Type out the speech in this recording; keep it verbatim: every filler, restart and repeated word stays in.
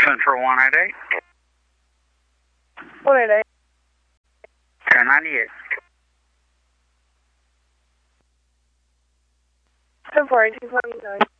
Central one eight eight. one eight eight. ten ninety-eight. ten four eight two five nine.